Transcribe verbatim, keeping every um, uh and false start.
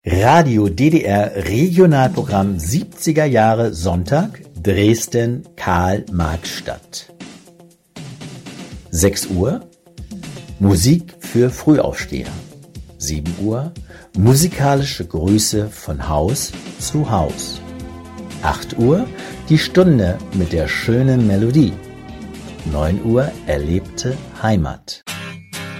Radio D D R Regionalprogramm siebziger Jahre Sonntag, Dresden Karl-Marx-Stadt. sechs Uhr Musik für Frühaufsteher. sieben Uhr musikalische Grüße von Haus zu Haus. acht Uhr die Stunde mit der schönen Melodie. neun Uhr erlebte Heimat.